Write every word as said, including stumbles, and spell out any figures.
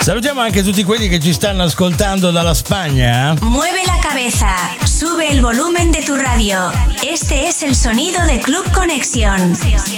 Salutiamo anche tutti quelli che ci stanno ascoltando dalla Spagna. Mueve la cabeza, sube el volumen de tu radio. Este es el sonido de Club Conexión.